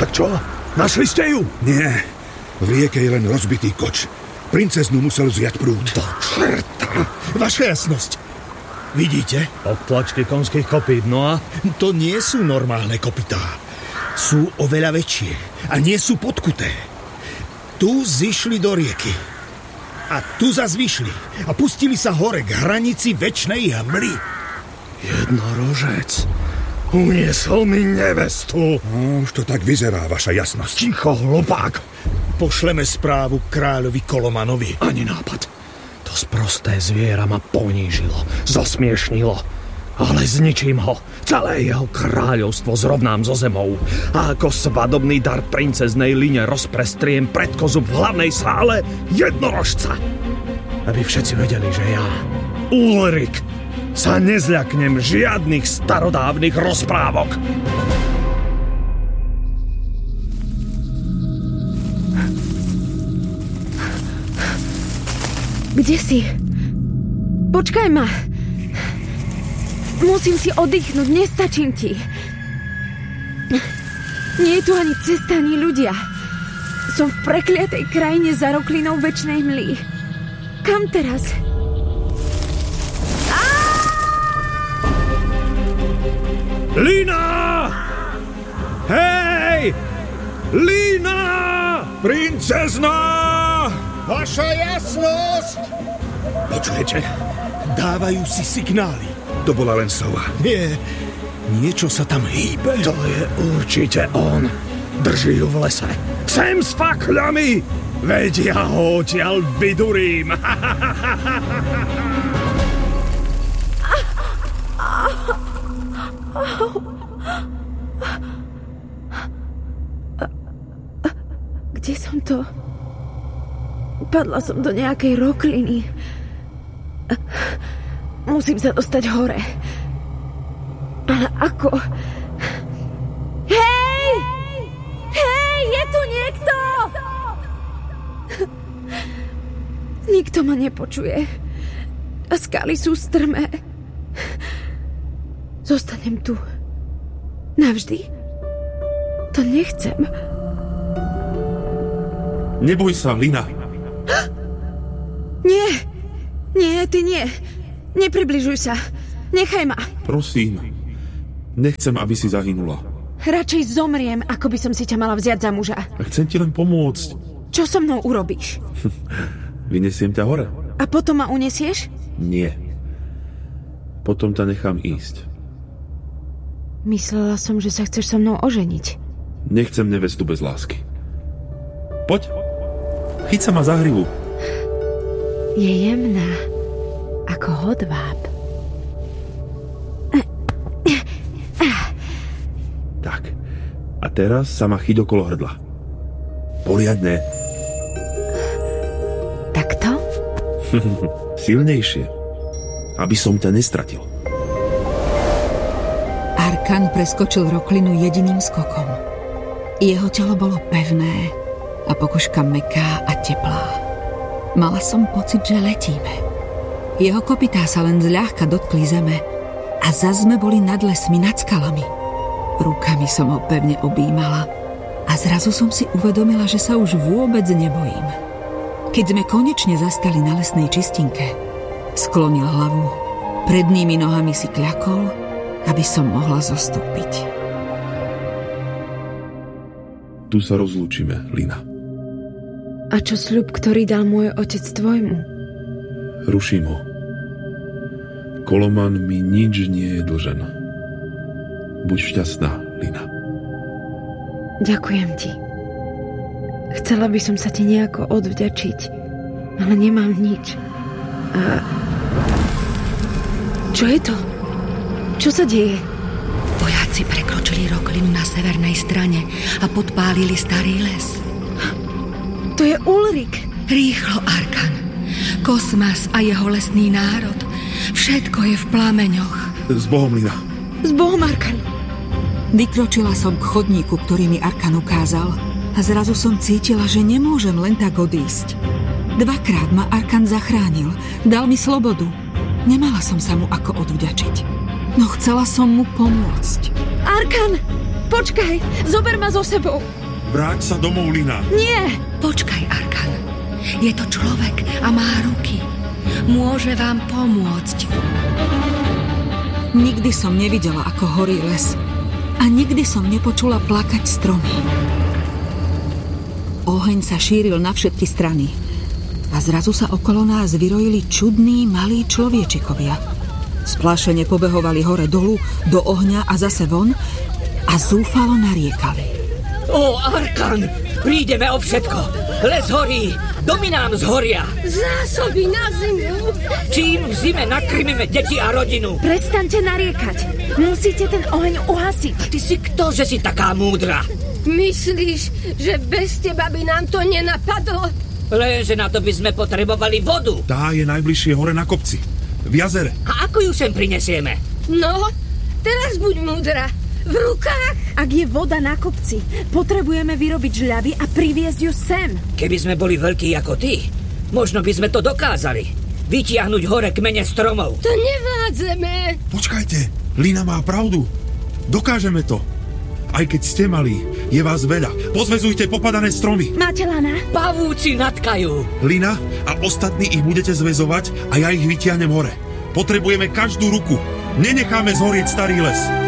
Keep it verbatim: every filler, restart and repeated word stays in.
Tak čo? Našli ste ju? Nie. V rieke je len rozbitý koč. Princeznu musel zjať prúd. Do čerta. Vaša jasnosť. Vidíte? Odtlačky konských kopít, no a to nie sú normálne kopytá. Sú oveľa väčšie a nie sú podkuté. Tu zišli do rieky. A tu zas vyšli a pustili sa hore k hranici večnej hmly. Jednorožec uniesol mi nevestu. No, už to tak vyzerá, vaša jasnosť. Ticho, hlupák. Pošleme správu kráľovi Kolomanovi. Ani nápad. To sprosté zviera ma ponížilo, zosmiešnilo. Ale zničím ho. Celé jeho kráľovstvo zrovnám so zemou. A ako svadobný dar princeznej Line rozprestriem pred kozu v hlavnej sále jednorožca. Aby všetci vedeli, že ja, Ulrik, sa nezľaknem žiadnych starodávnych rozprávok. Kde si? Počkaj ma. Musím si oddychnúť, nestačím ti. Nie je tu ani cesta, ani ľudia. Som v prekliatej krajine za roklinou večnej hmly. Kam teraz? Lina! Hej! Lina! Princezna! Vaša jasnosť! Počujete? Dávajú si signály. To bola len sova. Nie, niečo sa tam hýbe. To je určite on. Drží ju v lese. Sem s fakľami! Veď ja ho odtiaľ vydurím. Kde som to? Padla som do nejakej rokliny. Musím sa dostať hore. Ale ako? Hej! Hej, je tu niekto! Nikto ma nepočuje. A skaly sú strmé. Zostanem tu. Navždy. To nechcem. Neboj sa, Lina. Nie. Nie, ty nie. Nepribližuj sa. Nechaj ma. Prosím. Nechcem, aby si zahynula. Radšej zomriem, ako by som si ťa mala vziať za muža. Chcem ti len pomôcť. Čo so mnou urobíš? Vynesiem ťa hore. A potom ma unesieš? Nie. Potom ťa nechám ísť. Myslela som, že sa chceš so mnou oženiť. Nechcem nevestu bez lásky. Poď. Chyť sa ma za hrivu. Je jemná. Ako hodváb. Tak. A teraz sa ma chyť okolo hrdla. Poriadne. Takto? Silnejšie. Aby som ťa nestratil. Arkan preskočil roklinu jediným skokom. Jeho telo bolo pevné a pokožka mäkká a teplá. Mala som pocit, že letíme. Jeho kopytá sa len zľahka dotkli zeme a zas sme boli nad lesmi, nad skalami. Rukami som ho pevne objímala a zrazu som si uvedomila, že sa už vôbec nebojím. Keď sme konečne zastali na lesnej čistinke, sklonil hlavu, prednými nohami si kľakol, aby som mohla zostúpiť. Tu sa rozlúčime, Lina. A čo sľub, ktorý dal môj otec tvojmu? Ruším ho. Koloman mi nič nie je dlžen. Buď šťastná, Lina. Ďakujem ti. Chcela by som sa ti nejako odvďačiť, ale nemám nič. A... Čo je to? Čo sa deje? Vojaci prekročili roklinu na severnej strane a podpálili starý les. To je Ulrik. Rýchlo, Arkan. Kosmas a jeho lesný národ. Všetko je v plameňoch. S Bohom, Lina. S Bohom, Arkan. Vykročila som k chodníku, ktorý mi Arkan ukázal, a zrazu som cítila, že nemôžem len tak odísť. Dvakrát ma Arkan zachránil, dal mi slobodu. Nemala som sa mu ako odvďačiť, no chcela som mu pomôcť. Arkan! Počkaj, zober ma so sebou. Vráť sa domov, Lina. Nie! Počkaj, Arkan. Je to človek a má ruky. Môže vám pomôcť. Nikdy som nevidela, ako horí les. A nikdy som nepočula plakať stromy. Oheň sa šíril na všetky strany. A zrazu sa okolo nás vyrojili čudní malí človečikovia. Splášene pobehovali hore dolu, do ohňa a zase von a zúfalo nariekali. Ó, Arkan, prídeme o všetko. Les horí, domy nám zhoria. Zásoby na zimu. Čím v zime nakrmíme deti a rodinu? Prestaňte nariekať. Musíte ten oheň uhasiť. Ty si kto, že si taká múdra? Myslíš, že bez teba by nám to nenapadlo? Lenže na to by sme potrebovali vodu. Tá je najbližšie hore na kopci. V jazere. A ako ju sem prinesieme? No, teraz buď múdra. V rukách? Ak je voda na kopci, potrebujeme vyrobiť žľavy a priviesť ju sem. Keby sme boli veľkí ako ty, možno by sme to dokázali. Vytiahnuť hore kmene stromov. To nevládzeme. Počkajte, Lina má pravdu. Dokážeme to. Aj keď ste malí, je vás veľa. Pozväzujte popadané stromy. Máte lana? Pavúci natkajú. Lina a ostatní ich budete zväzovať a ja ich vytiahnem hore. Potrebujeme každú ruku. Nenecháme zhorieť starý les.